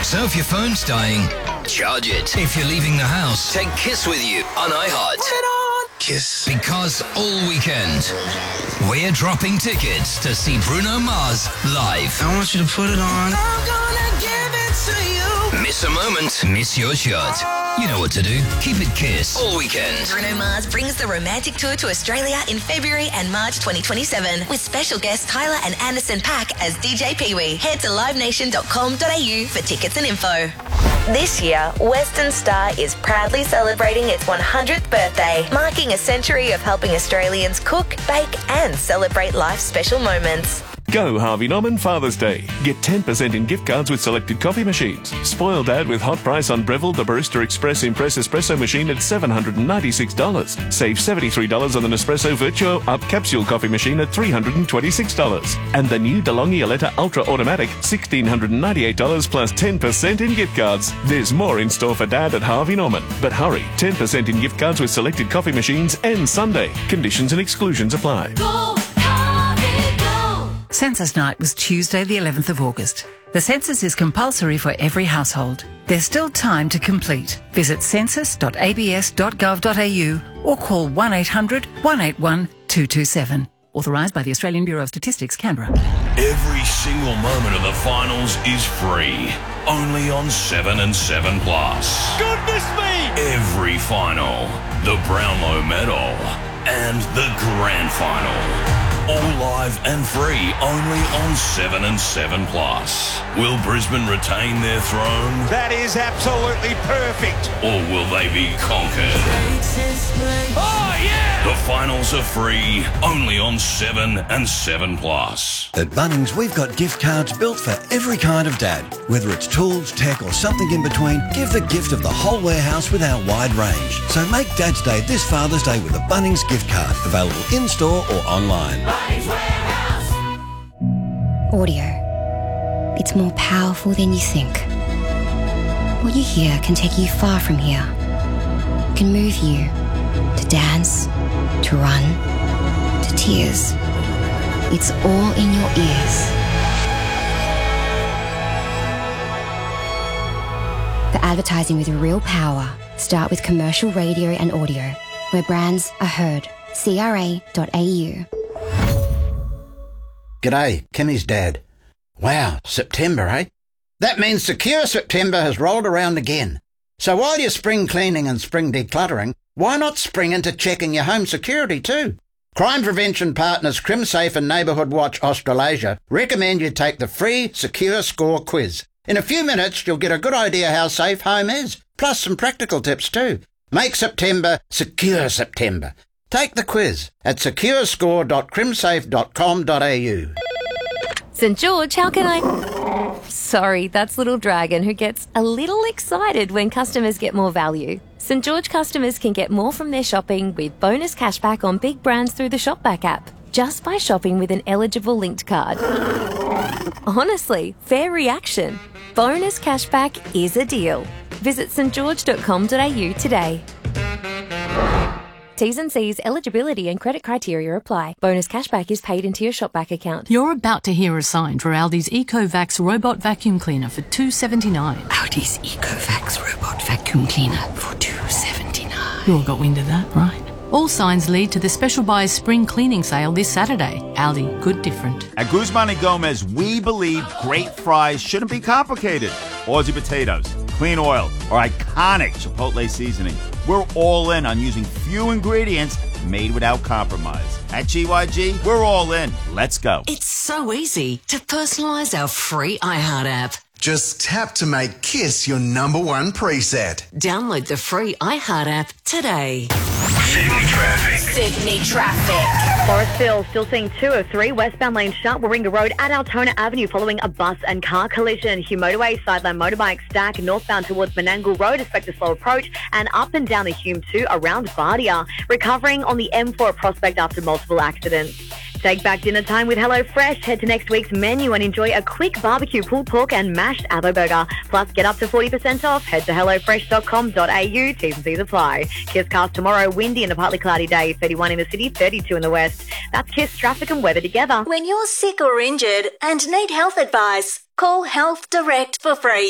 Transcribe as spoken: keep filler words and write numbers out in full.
So if your phone's dying, charge it. If you're leaving the house, take Kiss with you on iHeart. Put it on. Kiss. Because all weekend, we're dropping tickets to see Bruno Mars live. I want you to put it on. I'm gonna give it to you. Miss a moment, miss your shot. You know what to do. Keep it Kiss all weekend. Bruno Mars brings the romantic tour to Australia in February and March twenty twenty-seven with special guests Tyler and Anderson .Paak as D J Pee-wee. Head to live nation dot com dot a u for tickets and info. This year, Western Star is proudly celebrating its one hundredth birthday, marking a century of helping Australians cook, bake and celebrate life's special moments. Go Harvey Norman Father's Day. Get ten percent in gift cards with selected coffee machines. Spoil Dad with hot price on Breville the Barista Express Impress Espresso machine at seven hundred ninety-six dollars. Save seventy-three dollars on the Nespresso Virtuo Up Capsule coffee machine at three hundred twenty-six dollars. And the new DeLonghi Aletta Ultra Automatic, one thousand six hundred ninety-eight dollars plus ten percent in gift cards. There's more in store for Dad at Harvey Norman. But hurry, ten percent in gift cards with selected coffee machines and Sunday. Conditions and exclusions apply. Go! Census night was Tuesday the eleventh of August. The census is compulsory for every household. There's still time to complete. Visit census dot a b s dot gov dot a u or call one eight hundred, one eight one, two two seven. Authorised by the Australian Bureau of Statistics, Canberra. Every single moment of the finals is free. Only on seven and seven Plus. Goodness me! Every final, the Brownlow Medal, and the Grand Final. All live and free, only on seven and seven Plus. Will Brisbane retain their throne? That is absolutely perfect. Or will they be conquered? Oh, yeah! The finals are free, only on seven and seven Plus. At Bunnings, we've got gift cards built for every kind of dad. Whether it's tools, tech or something in between, give the gift of the whole warehouse with our wide range. So make Dad's Day this Father's Day with a Bunnings gift card, available in-store or online. Audio. It's more powerful than you think. What you hear can take you far from here. Can move you to dance, to run, to tears. It's all in your ears. For advertising with real power, start with commercial radio and audio, where brands are heard. C R A dot A U. G'day, Kimmy's dad. Wow, September, eh? That means Secure September has rolled around again. So while you're spring cleaning and spring decluttering, why not spring into checking your home security too? Crime prevention partners CrimSafe and Neighbourhood Watch Australasia recommend you take the free Secure Score quiz. In a few minutes, you'll get a good idea how safe home is, plus some practical tips too. Make September Secure September. Take the quiz at secure score dot crimsafe dot com dot a u. St George, how can I... Sorry, that's Little Dragon, who gets a little excited when customers get more value. St George customers can get more from their shopping with bonus cashback on big brands through the Shopback app, just by shopping with an eligible linked card. Honestly, fair reaction. Bonus cashback is a deal. Visit st george dot com dot a u today. T's and C's, eligibility and credit criteria apply. Bonus cashback is paid into your Shopback account. You're about to hear a sign for Aldi's EcoVax Robot Vacuum Cleaner for two dollars seventy-nine. Aldi's EcoVax Robot Vacuum Cleaner for two dollars seventy-nine. You all got wind of that, right? All signs lead to the Special Buyers Spring Cleaning Sale this Saturday. Aldi, good different. At Guzman and Gomez, we believe great fries shouldn't be complicated. Aussie potatoes, clean oil, or iconic Chipotle seasoning. We're all in on using few ingredients made without compromise. At G Y G, we're all in. Let's go. It's so easy to personalise our free iHeart app. Just tap to make Kiss your number one preset. Download the free iHeart app today. Sydney traffic. Sydney traffic. Forestville still seeing two oh three westbound lane shut, Warringah Road at Altona Avenue following a bus and car collision. Hugh Motorway, sideline motorbike stack northbound towards Menangle Road, expect a slow approach, and up and down the Hume two around Bardia. Recovering on the M four at Prospect after multiple accidents. Take back dinner time with HelloFresh. Head to next week's menu and enjoy a quick barbecue pulled pork and mashed avo burger. Plus, get up to forty percent off. Head to hello fresh dot com dot a u. T's and C's apply. Kiss cast tomorrow. Windy and a partly cloudy day. thirty-one in the city, thirty-two in the west. That's Kiss traffic and weather together. When you're sick or injured and need health advice, call Health Direct for free.